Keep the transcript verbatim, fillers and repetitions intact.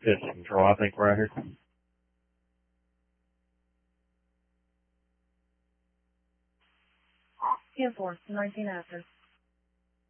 Pitch control, I think, right here. ten four, nineteen after.